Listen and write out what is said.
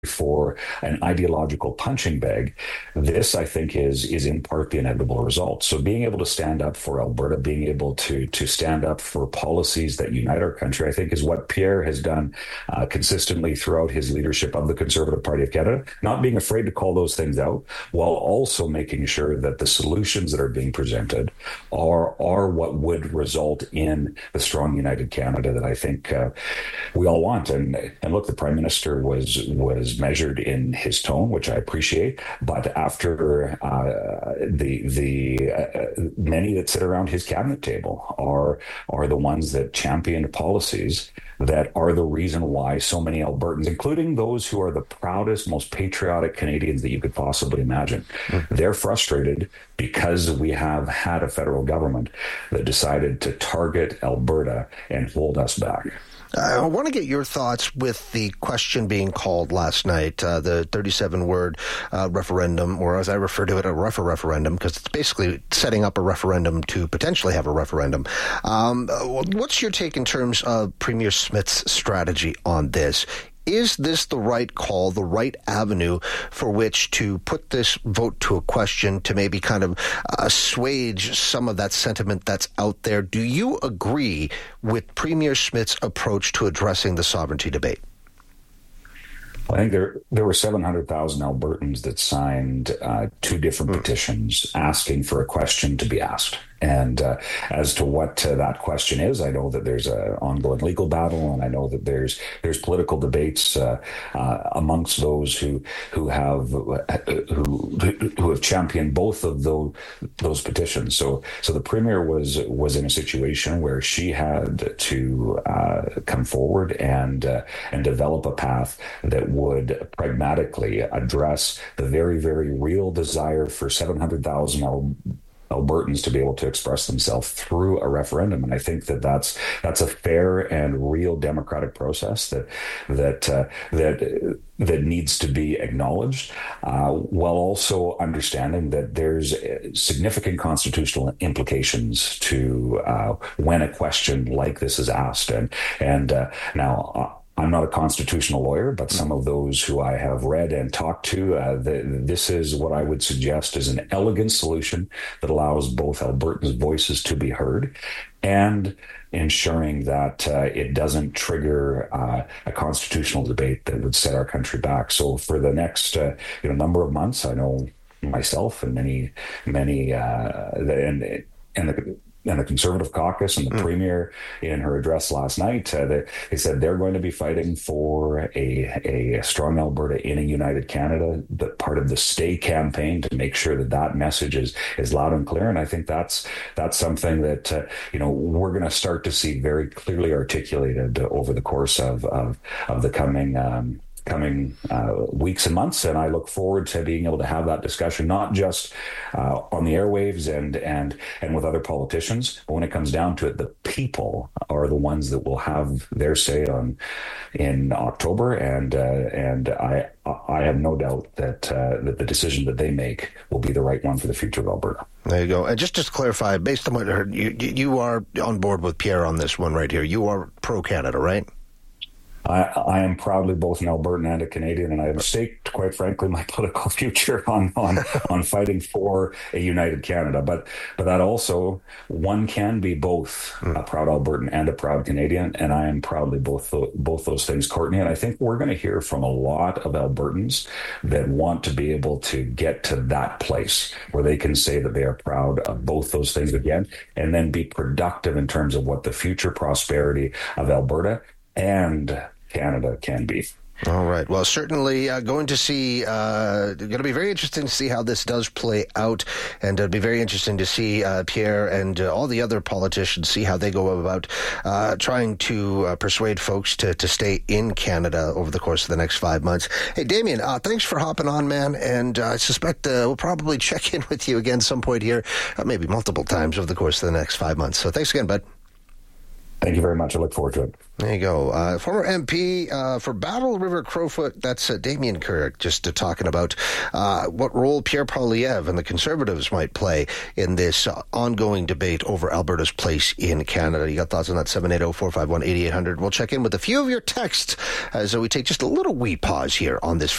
for an ideological punching bag, this, I think, is in part the inevitable result. So being able to stand up for Alberta, being able to stand up for policies that unite our country, I think is what Pierre has done consistently throughout his leadership of the Conservative Party of Canada, not being afraid to call those things out, while also making sure that the solutions that are being presented are what would result in the strong, united Canada that I think we all want. And look, the Prime Minister was measured in his tone, which I appreciate. But after the many that sit around his cabinet table are the ones that championed policies that are the reason why so many Albertans, including those who are the proudest, most patriotic Canadians that you could possibly imagine, they're frustrated because we have had a federal government that decided to target Alberta and hold us back. I want to get your thoughts with the question being called last night, the 37-word referendum, or as I refer to it, a referendum, because it's basically setting up a referendum to potentially have a referendum. What's your take in terms of Premier Smith's strategy on this? Is this the right call, the right avenue for which to put this vote to a question to maybe kind of assuage some of that sentiment that's out there? Do you agree with Premier Smith's approach to addressing the sovereignty debate? I think there were 700,000 Albertans that signed two different petitions asking for a question to be asked. And as to what that question is, I know that there's an ongoing legal battle, and I know that there's political debates amongst those who have championed both of those petitions. So the Premier was in a situation where she had to come forward and develop a path that would pragmatically address the very, very real desire for 700,000 Albertans to be able to express themselves through a referendum. And I think that's a fair and real democratic process that needs to be acknowledged, while also understanding that there's significant constitutional implications to when a question like this is asked. And now, I'm not a constitutional lawyer, but some of those who I have read and talked to, this is what I would suggest is an elegant solution that allows both Albertans' voices to be heard and ensuring that it doesn't trigger a constitutional debate that would set our country back. So for the next number of months, I know myself and many and the Conservative caucus and the Premier in her address last night, they said they're going to be fighting for a strong Alberta in a united Canada, but part of the Stay campaign to make sure that message is loud and clear. And I think that's something that we're going to start to see very clearly articulated over the course of the coming weeks and months, and I look forward to being able to have that discussion, not just on the airwaves and with other politicians, but when it comes down to it, the people are the ones that will have their say in October, and I have no doubt that the decision that they make will be the right one for the future of Alberta. There you go. And just to clarify, based on what I heard, you are on board with Pierre on this one right here. You are pro-Canada, right? I am proudly both an Albertan and a Canadian, and I have staked, quite frankly, my political future on fighting for a united Canada. But that also, one can be both a proud Albertan and a proud Canadian, and I am proudly both those things, Courtney. And I think we're going to hear from a lot of Albertans that want to be able to get to that place where they can say that they are proud of both those things again, and then be productive in terms of what the future prosperity of Alberta and Canada can be. All right. Well, certainly going to be very interesting to see how this does play out, and it'll be very interesting to see Pierre and all the other politicians see how they go about trying to persuade folks to stay in Canada over the course of the next 5 months. Hey, Damien, thanks for hopping on, man, and I suspect we'll probably check in with you again some point here, maybe multiple times over the course of the next 5 months. So thanks again, bud. Thank you very much. I look forward to it. There you go. Former MP for Battle River Crowfoot, that's Damien Carrick, just talking about what role Pierre Poilievre and the Conservatives might play in this ongoing debate over Alberta's place in Canada. You got thoughts on that? 780-451-8800. We'll check in with a few of your texts as we take just a little wee pause here on this